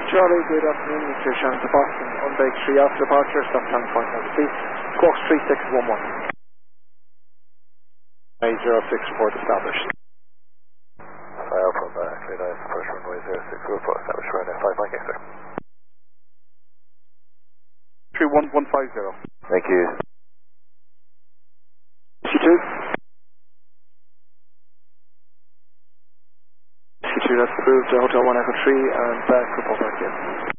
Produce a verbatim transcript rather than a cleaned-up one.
Charlie, good afternoon, Mister Shannon to Boston, Unbake three after departure, stop time point number three, squawks three six one one. eight zero six report established. File from uh, three nine, first runway zero six report established, runway five Mike X-ray. three one one five zero. Thank you. C two. C two, that's approved, uh, Hotel one Echo three, and back report back in.